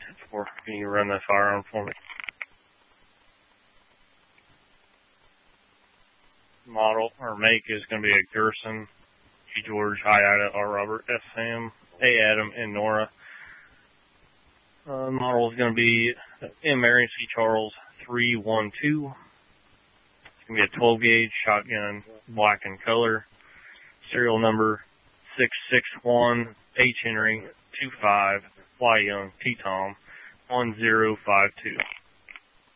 10-4. Can you run that firearm for me? Model or make is going to be a Gerson, G. George, I. Ida, R. Robert, S. Sam, A. Adam, and Nora. Model is going to be M. Mary, C. Charles, 312. It's going to be a 12-gauge shotgun, black in color. Serial number 661 H. Henry 25 Y. Young T. Tom 1052.